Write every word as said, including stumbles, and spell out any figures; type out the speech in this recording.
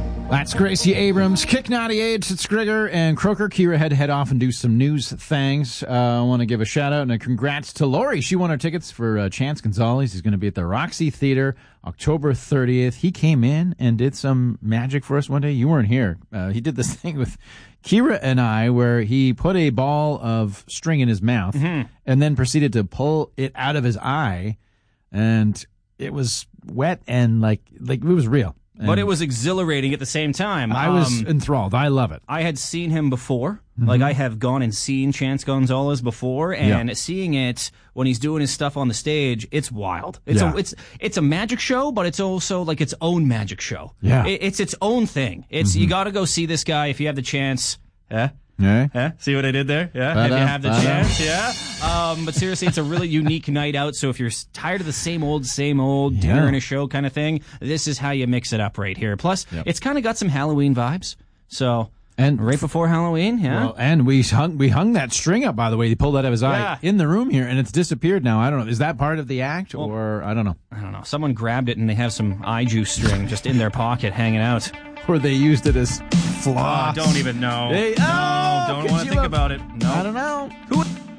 That's Gracie Abrams, Kick ninety-eight, it's Grigger and Croker. Kira had to head off and do some news things. Uh, I want to give a shout out and a congrats to Lori. She won her tickets for uh, Chance Gonzalez. He's going to be at the Roxy Theater October thirtieth. He came in and did some magic for us one day. You weren't here. Uh, he did this thing with Kira and I where he put a ball of string in his mouth mm-hmm. and then proceeded to pull it out of his eye. And it was wet and like like it was real. And but it was exhilarating at the same time. I was um, enthralled. I love it. I had seen him before. Mm-hmm. Like, I have gone and seen Chance Gonzalez before, and yeah. seeing it when he's doing his stuff on the stage, it's wild. It's yeah. a it's it's a magic show, but it's also like its own magic show. Yeah, it, it's its own thing. It's mm-hmm. you got to go see this guy if you have the chance. Yeah. Yeah. yeah. See what I did there? Yeah. Ba-da, if you have the ba-da. chance, yeah. Um, but seriously, it's a really unique night out. So if you're tired of the same old, same old yeah. dinner and a show kind of thing, this is how you mix it up right here. Plus, yep. it's kind of got some Halloween vibes. So and right before Halloween, yeah. Well, and we hung we hung that string up, by the way. He pulled that out of his eye yeah. in the room here, and it's disappeared now. I don't know. Is that part of the act, well, or I don't know? I don't know. Someone grabbed it and they have some eye juice string just in their pocket hanging out. Or they used it as floss. Oh, don't even know. Hey, no, oh, don't want to think have, about it. No, I don't know. Who?